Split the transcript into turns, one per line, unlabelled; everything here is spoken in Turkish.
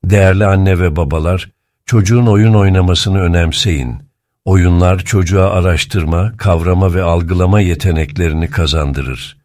Değerli anne ve babalar, çocuğun oyun oynamasını önemseyin. Oyunlar çocuğa araştırma, kavrama ve algılama yeteneklerini kazandırır.